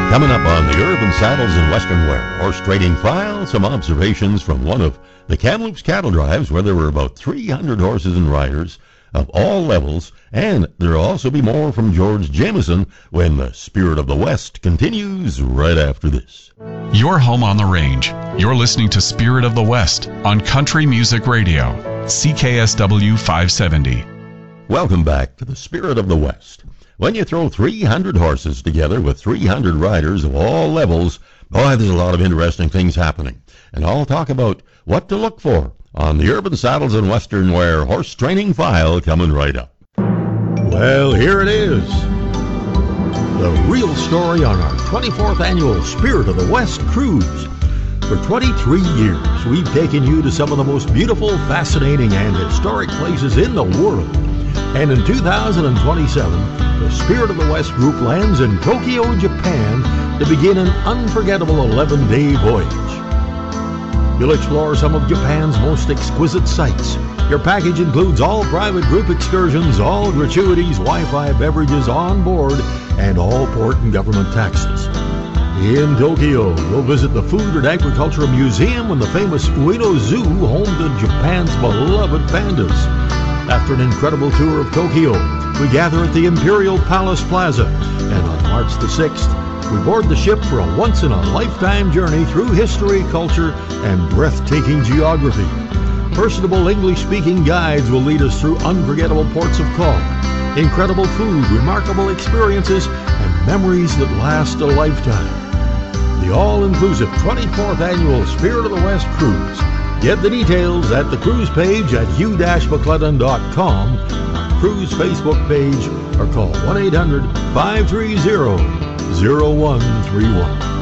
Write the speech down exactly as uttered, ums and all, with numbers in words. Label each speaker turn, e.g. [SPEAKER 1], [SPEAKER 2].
[SPEAKER 1] Coming up on the Urban Saddles and Western Wear Horse Trading File, some observations from one of the Kamloops cattle drives where there were about three hundred horses and riders of all levels, and there will also be more from George Jameson when the Spirit of the West continues right after this.
[SPEAKER 2] You're home on the range. You're listening to Spirit of the West on Country Music Radio, C K S W five seventy.
[SPEAKER 1] Welcome back to the Spirit of the West. When you throw three hundred horses together with three hundred riders of all levels, boy, there's a lot of interesting things happening. And I'll talk about what to look for on the Urban Saddles and Western Wear Horse Training File coming right up. Well, here it is. The real story on our twenty-fourth annual Spirit of the West Cruise. For twenty-three years, we've taken you to some of the most beautiful, fascinating, and historic places in the world. And in two thousand twenty-seven, the Spirit of the West group lands in Tokyo, Japan to begin an unforgettable eleven-day voyage. You'll explore some of Japan's most exquisite sights. Your package includes all private group excursions, all gratuities, Wi-Fi, beverages on board, and all port and government taxes. In Tokyo, you'll visit the Food and Agricultural Museum and the famous Ueno Zoo, home to Japan's beloved pandas. After an incredible tour of Tokyo, we gather at the Imperial Palace Plaza, and on March the sixth, we board the ship for a once-in-a-lifetime journey through history, culture, and breathtaking geography. Personable English-speaking guides will lead us through unforgettable ports of call, incredible food, remarkable experiences, and memories that last a lifetime. The all-inclusive twenty-fourth Annual Spirit of the West Cruise. Get the details at the cruise page at hugh dash mclellan dot com, our cruise Facebook page, or call one eight hundred, five three zero, zero one three one.